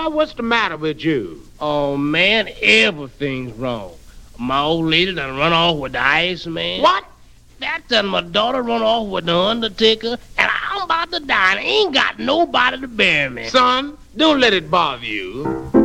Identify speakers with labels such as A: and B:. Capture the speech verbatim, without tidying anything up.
A: what's the matter with you?
B: Oh, man, everything's wrong. My old lady done run off with the Iceman.
A: What?
B: That done my daughter run off with the Undertaker, and I'm about to die, and I ain't got nobody to bury me.
A: Son, don't let it bother you.